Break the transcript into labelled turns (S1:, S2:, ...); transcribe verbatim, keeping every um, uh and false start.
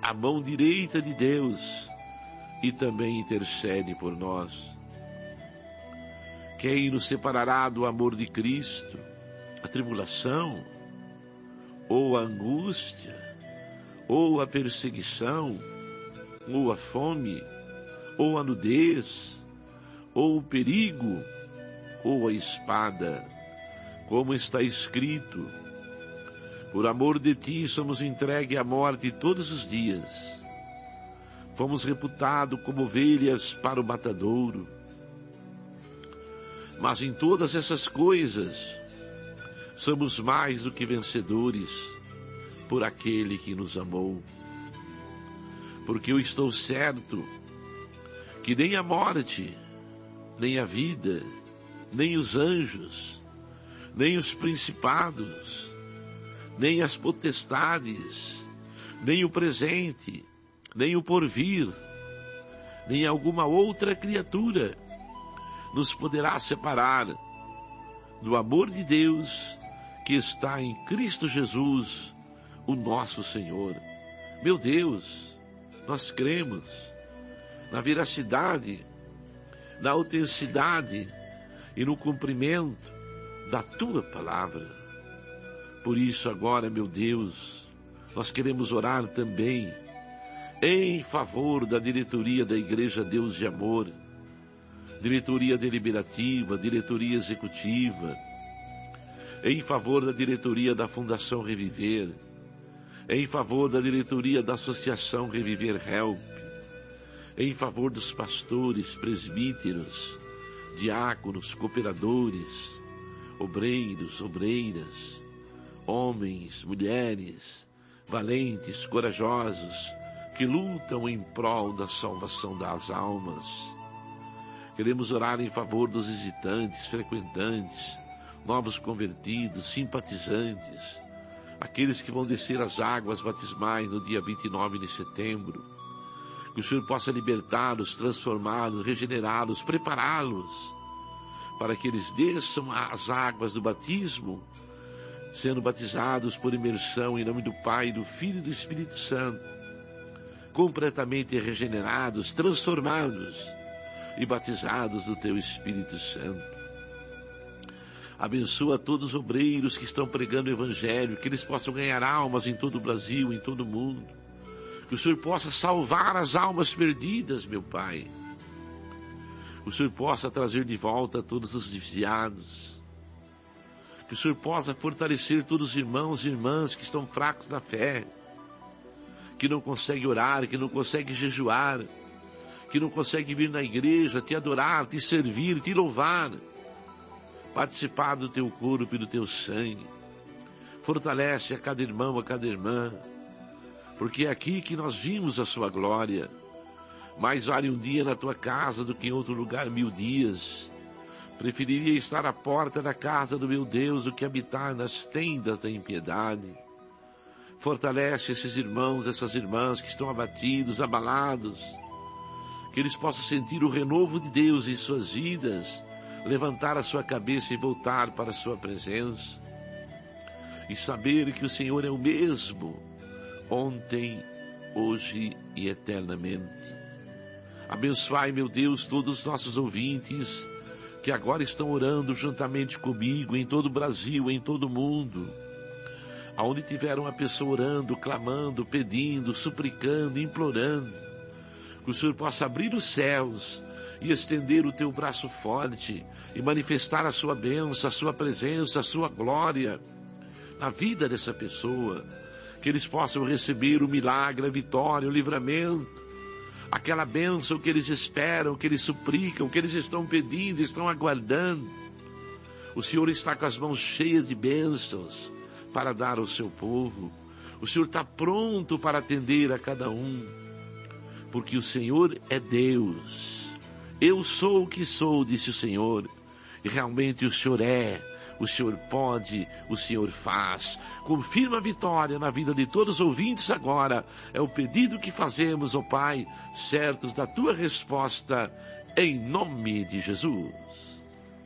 S1: à mão direita de Deus e também intercede por nós. Quem nos separará do amor de Cristo? A tribulação, ou a angústia, ou a perseguição, ou a fome, ou a nudez, ou o perigo, ou a espada, como está escrito: por amor de ti somos entregues à morte todos os dias. Fomos reputados como ovelhas para o matadouro. Mas em todas essas coisas, somos mais do que vencedores por aquele que nos amou. Porque eu estou certo que nem a morte, nem a vida, nem os anjos, nem os principados, nem as potestades, nem o presente, nem o porvir, nem alguma outra criatura nos poderá separar do amor de Deus que está em Cristo Jesus, o nosso Senhor. Meu Deus, nós cremos na veracidade, na autenticidade e no cumprimento da Tua palavra. Por isso agora, meu Deus, nós queremos orar também em favor da diretoria da Igreja Deus de Amor, diretoria deliberativa, diretoria executiva, em favor da diretoria da Fundação Reviver, em favor da diretoria da Associação Reviver Help, em favor dos pastores, presbíteros, diáconos, cooperadores, obreiros, obreiras, homens, mulheres, valentes, corajosos, que lutam em prol da salvação das almas. Queremos orar em favor dos visitantes, frequentantes, novos convertidos, simpatizantes, aqueles que vão descer as águas batismais no dia vinte e nove de setembro. Que o Senhor possa libertá-los, transformá-los, regenerá-los, prepará-los, para que eles desçam as águas do batismo, sendo batizados por imersão em nome do Pai, do Filho e do Espírito Santo, completamente regenerados, transformados e batizados do Teu Espírito Santo. Abençoa todos os obreiros que estão pregando o Evangelho, que eles possam ganhar almas em todo o Brasil, em todo o mundo. Que o Senhor possa salvar as almas perdidas, meu Pai. Que o Senhor possa trazer de volta todos os desviados. Que o Senhor possa fortalecer todos os irmãos e irmãs que estão fracos na fé, que não conseguem orar, que não conseguem jejuar, que não conseguem vir na igreja, te adorar, te servir, te louvar, participar do teu corpo e do teu sangue. Fortalece a cada irmão, a cada irmã, porque é aqui que nós vimos a sua glória. Mais vale um dia na tua casa do que em outro lugar mil dias. Preferiria estar à porta da casa do meu Deus do que habitar nas tendas da impiedade. Fortalece esses irmãos, essas irmãs que estão abatidos, abalados, que eles possam sentir o renovo de Deus em suas vidas, levantar a sua cabeça e voltar para a sua presença, e saber que o Senhor é o mesmo, ontem, hoje e eternamente. Abençoai, meu Deus, todos os nossos ouvintes que agora estão orando juntamente comigo em todo o Brasil, em todo o mundo, aonde tiver uma pessoa orando, clamando, pedindo, suplicando, implorando, que o Senhor possa abrir os céus e estender o teu braço forte e manifestar a sua bênção, a sua presença, a sua glória na vida dessa pessoa, que eles possam receber o milagre, a vitória, o livramento, aquela bênção que eles esperam, que eles suplicam, que eles estão pedindo, estão aguardando. O Senhor está com as mãos cheias de bênçãos para dar ao seu povo. O Senhor está pronto para atender a cada um, porque o Senhor é Deus. Eu sou o que sou, disse o Senhor, e realmente o Senhor é, o Senhor pode, o Senhor faz. Confirma a vitória na vida de todos os ouvintes agora. É o pedido que fazemos, ó Pai, certos da tua resposta, em nome de Jesus.